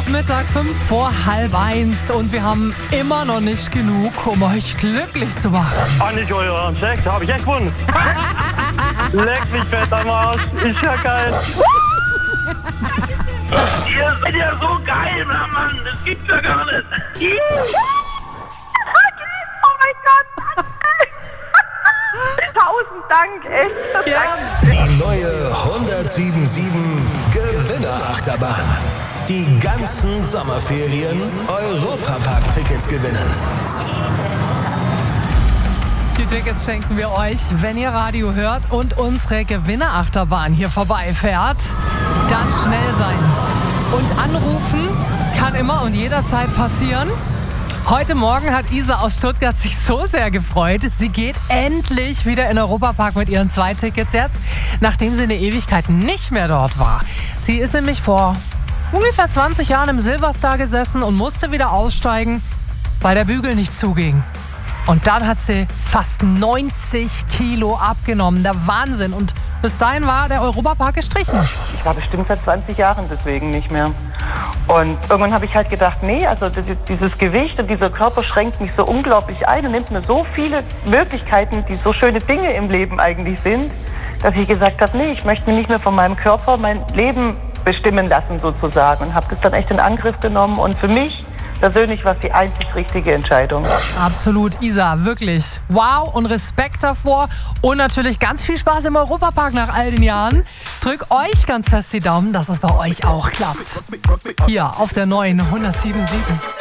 Mittwochmittag, 1:05 und wir haben immer noch nicht genug, um euch glücklich zu machen. Nicht euer Sex, habe ich echt gewonnen. Leck mich fett am Arsch, ist ja geil. Ihr seid ja so geil, Mann, das gibt's ja gar nicht. Oh mein Gott! 1000 Dank, echt. Ja. Die neue 107.7 Gewinnerachterbahn. Die ganzen Sommerferien Europapark-Tickets gewinnen. Die Tickets schenken wir euch, wenn ihr Radio hört und unsere Gewinnerachterbahn hier vorbeifährt. Dann schnell sein. Und anrufen kann immer und jederzeit passieren. Heute Morgen hat Isa aus Stuttgart sich so sehr gefreut. Sie geht endlich wieder in den Europapark mit ihren 2 Tickets jetzt, nachdem sie eine Ewigkeit nicht mehr dort war. Sie ist nämlich vor ungefähr 20 Jahren im Silverstar gesessen und musste wieder aussteigen, weil der Bügel nicht zuging. Und dann hat sie fast 90 Kilo abgenommen. Der Wahnsinn. Und bis dahin war der Europapark gestrichen. Ich war bestimmt seit 20 Jahren deswegen nicht mehr. Und irgendwann habe ich halt gedacht, nee, also dieses Gewicht und dieser Körper schränkt mich so unglaublich ein und nimmt mir so viele Möglichkeiten, die so schöne Dinge im Leben eigentlich sind, dass ich gesagt habe, nee, ich möchte mir nicht mehr von meinem Körper mein Leben bestimmen lassen sozusagen. Und habe das dann echt in Angriff genommen und für mich persönlich war es die einzig richtige Entscheidung. Absolut, Isa, wirklich. Wow und Respekt davor und natürlich ganz viel Spaß im Europapark nach all den Jahren. Drück euch ganz fest die Daumen, dass es bei euch auch klappt. Hier auf der neuen 107.7.